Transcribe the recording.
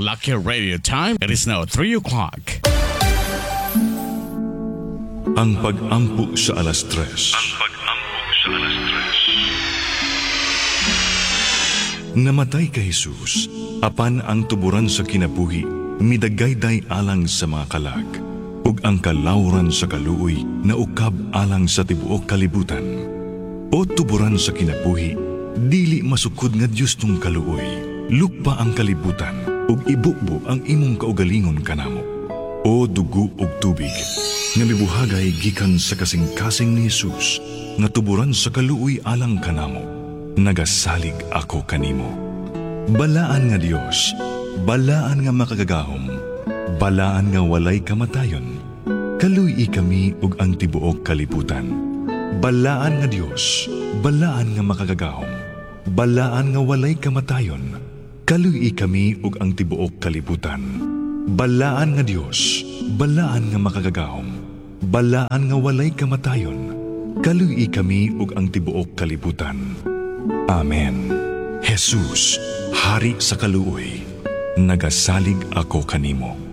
Lucky Radio Time. It is now 3 o'clock. Ang pag-ampo sa alas 3. Namatay ka Jesus, apan ang tuburan sa kinabuhi, midagayday alang sa mga kalag, ug ang kalawran sa kaluoy na ukab alang sa tibuok kalibutan. O tuburan sa kinabuhi, dili masukod nga Diyos tong kaluoy, lukpa ang kalibutan, ug ibukbo ang imong kaugalingon kanamo. O dugo ug tubig, nga mibuhagay gikan sa kasing-kasing ni Jesus, nga tuburan sa kaluoy alang kanamo, nagasalig ako kanimo. Balaan nga Dios, balaan nga makagagahom, balaan nga walay kamatayon, kaluy kami ug ang tibuok kalibutan. Balaan nga Dios, balaan nga makagagahom, balaan nga walay kamatayon, kaluy kami ug ang tibuok kalibutan. Balaan nga Dios, balaan nga makagagahom, balaan nga walay kamatayon, kaluy kami ug ang tibuok kalibutan. Amen. Jesus, Hari sa kaluoy, nagasalig ako kanimo.